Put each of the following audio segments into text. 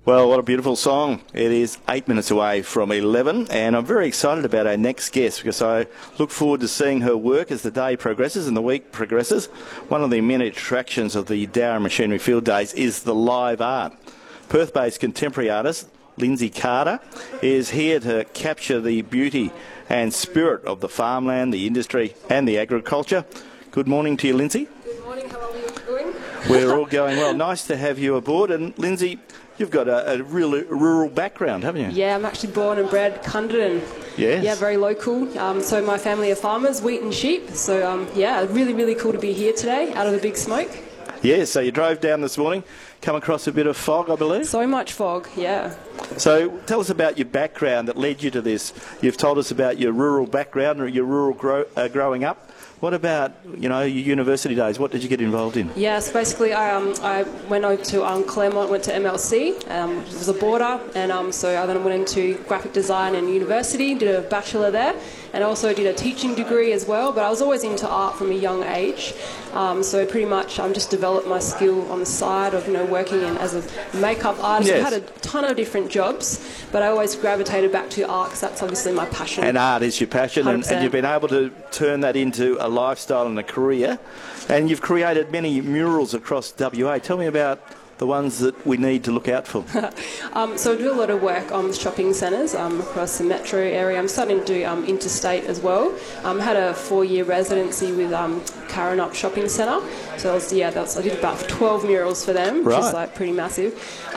Well, what a beautiful song. It is 8 minutes away from 11, and I'm very excited about our next guest because I look forward to seeing her work as the day progresses and the week progresses. One of the many attractions of the Darren Machinery Field Days is the live art. Perth-based contemporary artist Lindsay Carter is here to capture the beauty and spirit of the farmland, the industry and the agriculture. Good morning to you, Lindsay. Good morning, how are we doing? We're all going well. Nice to have you aboard. And Lindsay, you've got a really rural background, haven't you? Yeah, I'm actually born and bred Cunderdin. Yes. Yeah, very local. So my family are farmers, wheat and sheep. So yeah, really cool to be here today, out of the big smoke. Yeah, so you drove down this morning, come across a bit of fog, I believe? So much fog, yeah. So tell us about your background that led you to this. You've told us about your rural background or your rural growing up. What about, your university days? What did you get involved in? Yeah, so basically I went over to Claremont, went to MLC, which was a border, and so I then went into graphic design in university, did a bachelor there, and also did a teaching degree as well, but I was always into art from a young age. So pretty much just developed my skill on the side of, working as a makeup artist. Yes. I had a ton of different jobs, but I always gravitated back to art because that's obviously my passion. And art is your passion, and you've been able to turn that into a lifestyle and a career. And you've created many murals across WA. Tell me about the ones that we need to look out for. So I do a lot of work on shopping centres across the metro area. I'm starting to do interstate as well. Had a 4-year residency with Karrinyup Shopping Centre. So I did about 12 murals for them, which is pretty massive.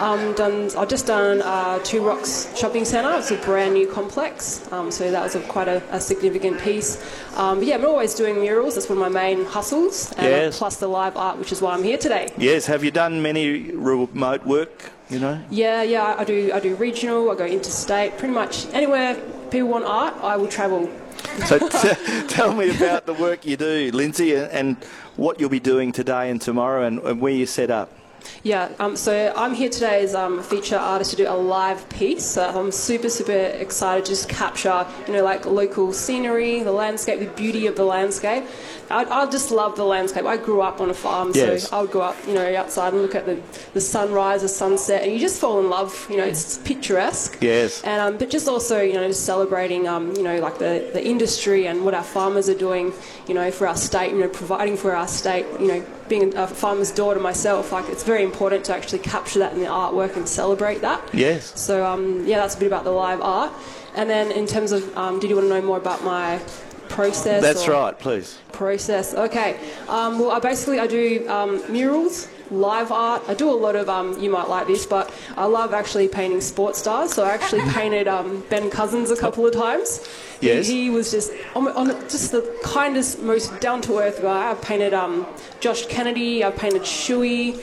I've just done Two Rocks Shopping Centre. It's a brand new complex. So that was quite a significant piece. But yeah, I'm always doing murals. That's one of my main hustles. And yes. Plus the live art, which is why I'm here today. Yes. Have you done many remote work, Yeah, I do regional, I go interstate, pretty much anywhere people want art, I will travel. So tell me about the work you do, Lindsay, and what you'll be doing today and tomorrow and where you set up. Yeah, so I'm here today as a feature artist to do a live piece. So I'm super excited to just capture, like local scenery, the landscape, the beauty of the landscape. I just love the landscape. I grew up on a farm, yes. So I would go up, outside and look at the sunrise, the sunset, and you just fall in love. It's picturesque. Yes. And but just also, just celebrating, like the industry and what our farmers are doing, for our state. Providing for our state. Being a farmer's daughter myself, it's very important to actually capture that in the artwork and celebrate that. Yes. So that's a bit about the live art. And then in terms of, did you want to know more about my process? That's right, please. Process. Okay. Well, I do murals, live art. I do a lot of, you might like this, but I love actually painting sports stars. So I actually painted Ben Cousins a couple of times. Yes. He was just just the kindest, most down-to-earth guy. I painted Josh Kennedy. I painted Shuey.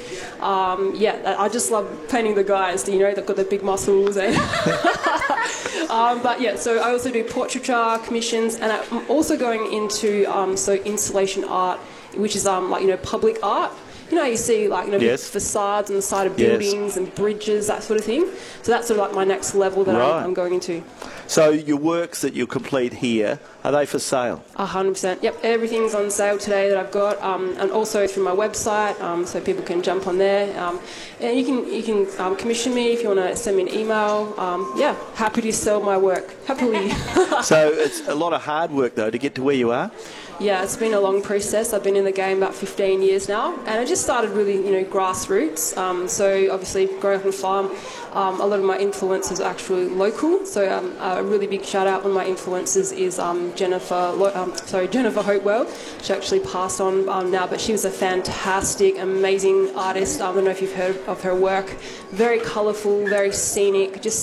I just love painting the guys. They've got the big muscles. And but yeah, so I also do portraiture commissions, and I'm also going into installation art, which is public art. You see yes. facades on the side of buildings and bridges, that sort of thing. So that's sort of like my next level that I'm going into. So your works that you complete here, are they for sale? 100%. Yep, everything's on sale today that I've got, and also through my website, so people can jump on there. And you can commission me if you want to send me an email. Happy to sell my work. Happily. So it's a lot of hard work though to get to where you are. Yeah, it's been a long process. I've been in the game about 15 years now, and I just started really, grassroots. So obviously, growing up on a farm, a lot of my influences are actually local. So a really big shout out. One of my influences is Jennifer Hopewell. She actually passed on now, but she was a fantastic, amazing artist. I don't know if you've heard of her work. Very colourful, very scenic, just